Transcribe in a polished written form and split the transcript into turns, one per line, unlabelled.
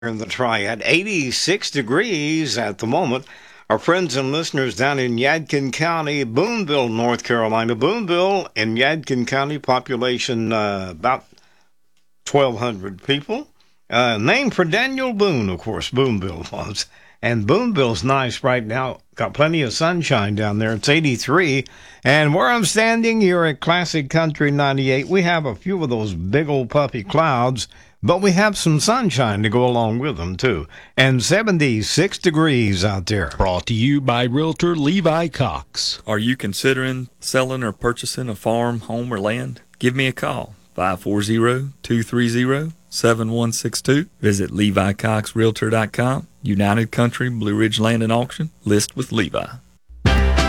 in the Triad. 86 degrees at the moment. Our friends and listeners down in Yadkin County, Boonville, North Carolina. Boonville in Yadkin County, population about 1,200 people. Named for Daniel Boone, of course, Boonville was. And Boonville's nice right now. Got plenty of sunshine down there. It's 83. And where I'm standing here at Classic Country 98, we have a few of those big old puffy clouds, but we have some sunshine to go along with them, too. And 76 degrees out there.
Brought to you by Realtor Levi Cox.
Are you considering selling or purchasing a farm, home, or land? Give me a call, 540-230-7162. Visit LeviCoxRealtor.com. United Country Blue Ridge Land and Auction. List with Levi.